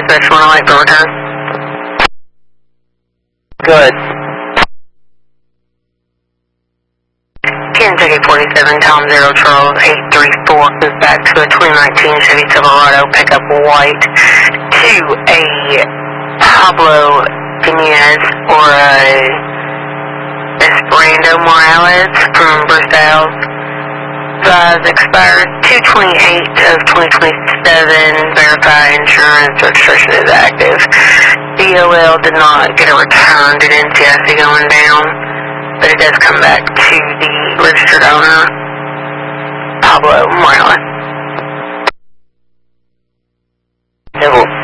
dispatch, want to wait for return? Good. Kentucky 47, Tom 0, Charles 834, is back to a 2019 Chevy Silverado pickup white to a Pablo Diaz or a Esperando Morales from Versailles. Size expires 2/28 of 2027. Verify insurance registration is active. DOL did not get a return to NCIC going down, but it does come back to the registered owner, Pablo Morales.